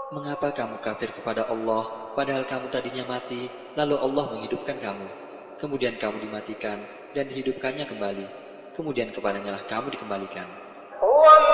Mengapa kamu kafir kepada Allah, padahal kamu tadinya mati, lalu Allah menghidupkan kamu. Kemudian kamu dimatikan, dan dihidupkannya kembali. Kemudian kepadanya lah kamu dikembalikan.